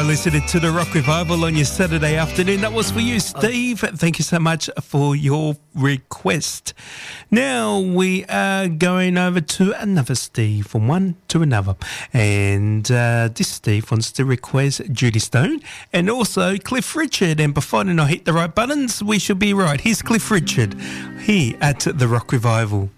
listening to the Rock Revival on your Saturday afternoon. That was for you, Steve. Thank you so much for your request. Now we are going over to another Steve, from one to another. And this Steve wants to request Judy Stone and also Cliff Richard. And providing I hit the right buttons, we should be right. Here's Cliff Richard here at the Rock Revival.